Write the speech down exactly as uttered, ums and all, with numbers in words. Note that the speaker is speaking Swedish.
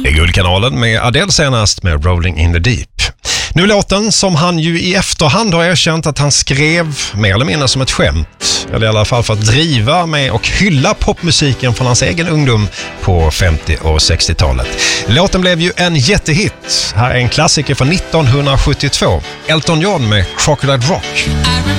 I Guldkanalen med Adele senast med Rolling in the Deep. Nu låten som han ju i efterhand har erkänt att han skrev mer eller mindre som ett skämt. Eller i alla fall för att driva med och hylla popmusiken från hans egen ungdom på femtio- och sextiotalet. Låten blev ju en jättehit. Här är en klassiker från nittonhundrasjuttiotvå. Elton John med Crocodile Rock.